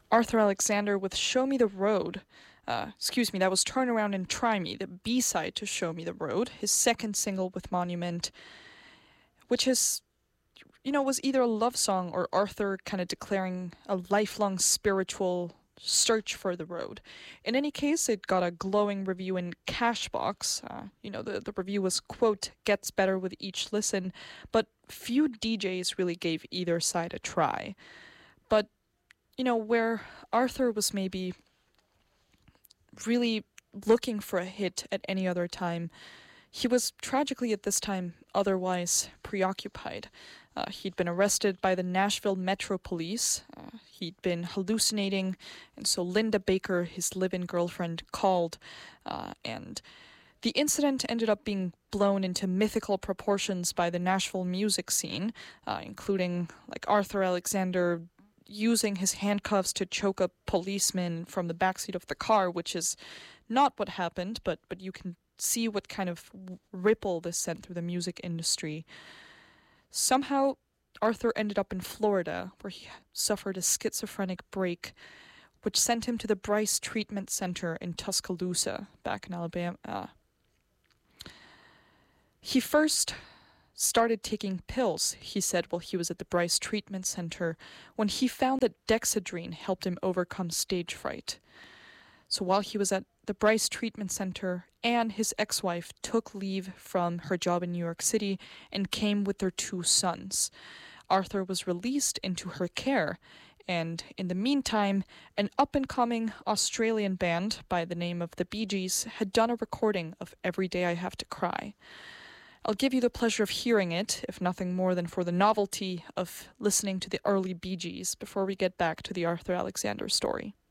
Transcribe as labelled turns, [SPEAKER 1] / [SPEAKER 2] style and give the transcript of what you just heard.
[SPEAKER 1] Arthur Alexander with Show Me the Road. That was Turn Around and Try Me, the B-side to Show Me the Road, his second single with Monument, which was either a love song or Arthur kind of declaring a lifelong spiritual search for the road. In any case, it got a glowing review in Cashbox. The review was, quote, gets better with each listen, but few DJs really gave either side a try. But, where Arthur was maybe really looking for a hit at any other time, he was tragically at this time otherwise preoccupied. He'd been arrested by the Nashville Metro Police. He'd been hallucinating, and so Linda Baker, his live-in girlfriend, called, and the incident ended up being blown into mythical proportions by the Nashville music scene, including like Arthur Alexander using his handcuffs to choke a policeman from the backseat of the car, which is not what happened, but you can see what kind of ripple this sent through the music industry. Somehow, Arthur ended up in Florida, where he suffered a schizophrenic break, which sent him to the Bryce Treatment Center in Tuscaloosa, back in Alabama. He first started taking pills, he said, while he was at the Bryce Treatment Center, when he found that Dexedrine helped him overcome stage fright. So while he was at the Bryce Treatment Center, Anne, his ex-wife, took leave from her job in New York City and came with their 2 sons. Arthur was released into her care, and in the meantime, an up-and-coming Australian band by the name of the Bee Gees had done a recording of Every Day I Have to Cry. I'll give you the pleasure of hearing it, if nothing more than for the novelty of listening to the early Bee Gees before we get back to the Arthur Alexander story.